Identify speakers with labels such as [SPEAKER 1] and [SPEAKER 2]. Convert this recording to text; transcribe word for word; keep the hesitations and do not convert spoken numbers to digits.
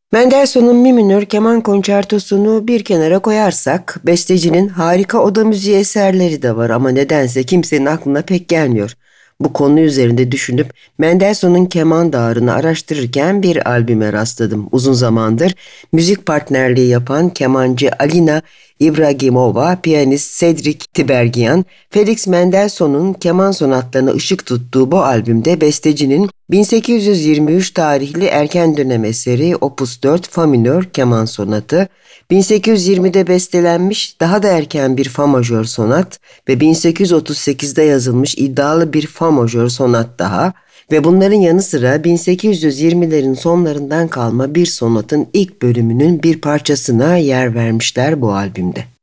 [SPEAKER 1] Mendelssohn'un Mi minör keman konçertosunu bir kenara koyarsak, bestecinin harika oda müziği eserleri de var ama nedense kimsenin aklına pek gelmiyor. Bu konu üzerinde düşünüp Mendelssohn'un keman dağarını araştırırken bir albüme rastladım. Uzun zamandır müzik partnerliği yapan kemancı Alina Ibragimova, piyanist Cedric Tiberghien, Felix Mendelssohn'un keman sonatlarına ışık tuttuğu bu albümde bestecinin bin sekiz yüz yirmi üç tarihli erken dönem eseri Opus dört Fa minör keman sonatı, bin sekiz yüz yirmide bestelenmiş daha da erken bir Fa majör sonat ve bin sekiz yüz otuz sekizde yazılmış iddialı bir Fa majör sonat daha ve bunların yanı sıra bin sekiz yüz yirmilerin sonlarından kalma bir sonatın ilk bölümünün bir parçasına yer vermişler bu albümde.